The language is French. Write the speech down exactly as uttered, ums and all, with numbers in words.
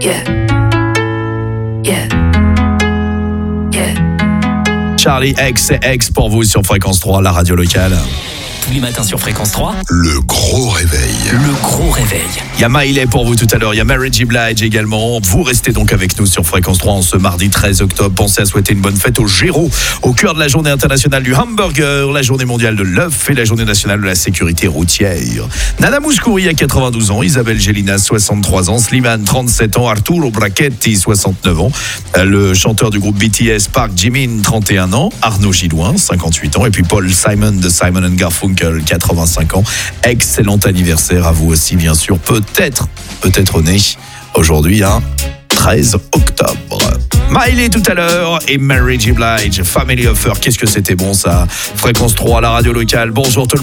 Yeah. Yeah. Yeah. Charlie X et X pour vous sur Fréquence trois, la radio locale. Tous les matins sur Fréquence trois, le gros réveil. Le gros réveil. Il y a Miley pour vous tout à l'heure, il y a Mary J. Blige également. Vous restez donc avec nous sur Fréquence trois en ce mardi treize octobre. Pensez à souhaiter une bonne fête au Géraud, au cœur de la journée internationale du hamburger, la journée mondiale de l'œuf et la journée nationale de la sécurité routière. Nana Mouskouri a quatre-vingt-douze ans, Isabelle Gélinas soixante-trois ans, Slimane trente-sept ans, Arturo Brachetti soixante-neuf ans, le chanteur du groupe B T S Park Jimin trente et un ans, Arnaud Gilloin cinquante-huit ans et puis Paul Simon de Simon and Garfunkel quatre-vingt-cinq ans. Excellent anniversaire à vous aussi bien sûr, peut-être, peut-être né aujourd'hui hein, treize octobre. Miley tout à l'heure et Mary J. Blige, Family Offer, qu'est-ce que c'était bon ça. Fréquence trois, la radio locale, bonjour tout le monde.